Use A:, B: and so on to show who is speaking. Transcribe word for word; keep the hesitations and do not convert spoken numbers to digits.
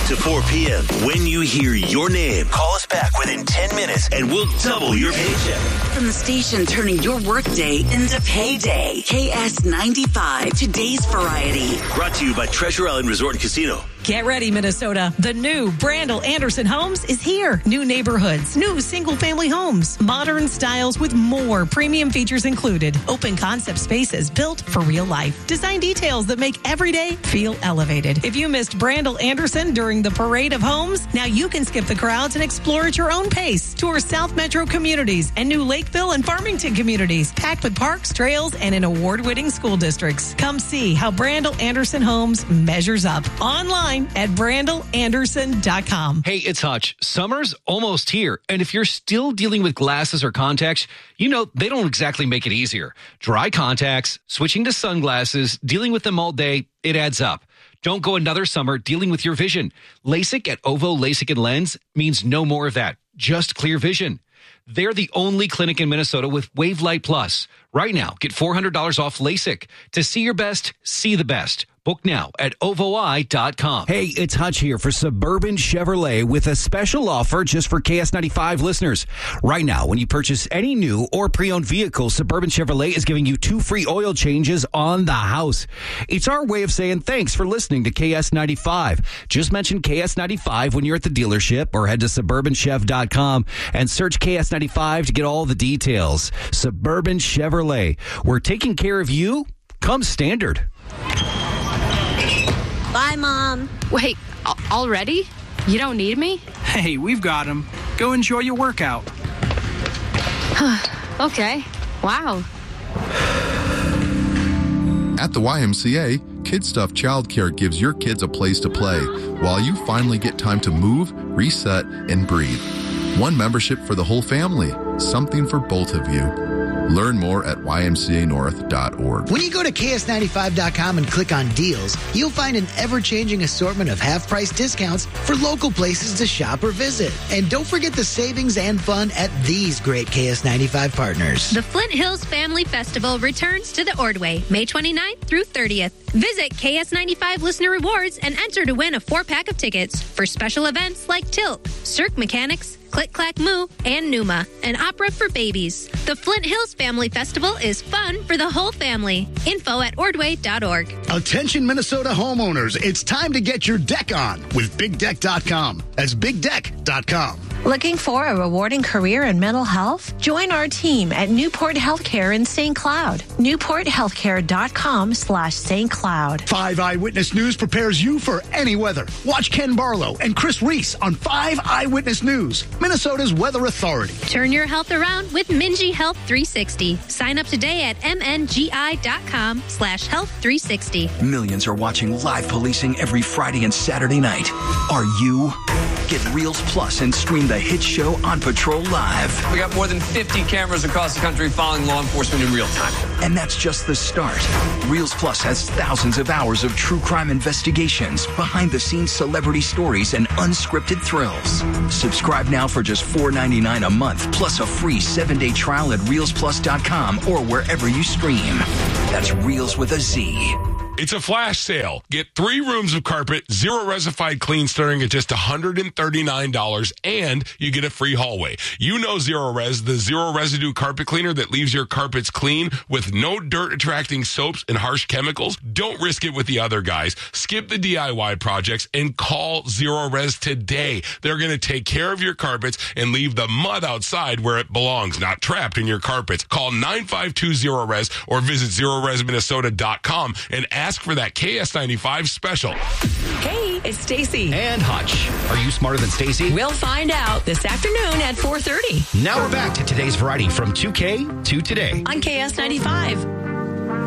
A: to four p.m. When you hear your name, call us back within ten minutes and we'll double your paycheck.
B: From the station turning your workday into payday. K S ninety-five, today's variety.
A: Brought to you by Treasure Island Resort and Casino.
C: Get ready, Minnesota. The new Brandel Anderson Homes is here. New neighborhoods, new single-family homes, modern styles with more premium features included. Open concept spaces built for real life. Design details that make every day feel elevated. If you missed Brandel Anderson during the Parade of Homes, now you can skip the crowds and explore at your own pace. Tour South Metro communities and new Lakeville and Farmington communities, packed with parks, trails, and in award-winning school districts. Come see how Brandel Anderson Homes measures up. Online at brandel anderson dot com.
D: Hey, it's Hutch. Summer's almost here, and if you're still dealing with glasses or contacts, you know they don't exactly make it easier. Dry contacts, switching to sunglasses, dealing with them all day, it adds up. Don't go another summer dealing with your vision. LASIK at Ovo LASIK and Lens means no more of that. Just clear vision. They're the only clinic in Minnesota with WaveLight Plus. Right now, get four hundred dollars off LASIK. To see your best, see the best. Book now at ovo i dot com.
E: Hey, it's Hutch here for Suburban Chevrolet with a special offer just for K S ninety-five listeners. Right now, when you purchase any new or pre-owned vehicle, Suburban Chevrolet is giving you two free oil changes on the house. It's our way of saying thanks for listening to K S ninety-five. Just mention K S ninety-five when you're at the dealership or head to suburban chev dot com and search K S ninety-five to get all the details. Suburban Chevrolet. We're taking care of you. Come standard.
F: Bye, Mom.
G: Wait, already? You don't need me?
H: Hey, we've got him. Go enjoy your workout.
G: Okay. Wow.
I: At the Y M C A, Kid Stuff Childcare gives your kids a place to play while you finally get time to move, reset, and breathe. One membership for the whole family. Something for both of you. Learn more at y m c a north dot org.
J: When you go to K S ninety-five dot com and click on deals, you'll find an ever-changing assortment of half-price discounts for local places to shop or visit. And don't forget the savings and fun at these great K S ninety-five partners.
K: The Flint Hills Family Festival returns to the Ordway, May twenty-ninth through thirtieth. Visit K S ninety-five Listener Rewards and enter to win a four-pack of tickets for special events like Tilt, Cirque Mechanics, Click Clack Moo, and Numa, an opera for babies. The Flint Hills Family Festival is fun for the whole family. Info at ordway dot org.
L: Attention Minnesota homeowners, it's time to get your deck on with big deck dot com. That's big deck dot com.
M: Looking for a rewarding career in mental health? Join our team at Newport Healthcare in Saint Cloud. newport healthcare dot com slash Saint Cloud.
L: Five Eyewitness News prepares you for any weather. Watch Ken Barlow and Chris Reese on Five Eyewitness News, Minnesota's weather authority.
K: Turn your health around with Minji Health three sixty. Sign up today at m n g i dot com slash health three sixty.
N: Millions are watching live policing every Friday and Saturday night. Are you? Get Reels Plus and stream the hit show On Patrol Live.
O: We got more than fifty cameras across the country following law enforcement in real time.
N: And that's just the start. Reels Plus has thousands of hours of true crime investigations, behind-the-scenes celebrity stories, and unscripted thrills. Subscribe now for just four ninety-nine a month, plus a free seven-day trial at reels plus dot com or wherever you stream. That's Reels with a Z.
P: It's a flash sale. Get three rooms of carpet, zero resified clean starting at just one hundred thirty-nine dollars, and you get a free hallway. You know Zero Res, the zero residue carpet cleaner that leaves your carpets clean with no dirt attracting soaps and harsh chemicals. Don't risk it with the other guys. Skip the D I Y projects and call Zero Res today. They're going to take care of your carpets and leave the mud outside where it belongs, not trapped in your carpets. Call nine five two zero res or visit zero res minnesota dot com and ask Ask for that K S ninety-five special.
C: Hey, it's Stacy.
E: And Hutch. Are you smarter than Stacy?
C: We'll find out this afternoon at four thirty.
E: Now we're back to today's variety from two K to today.
C: On K S ninety-five.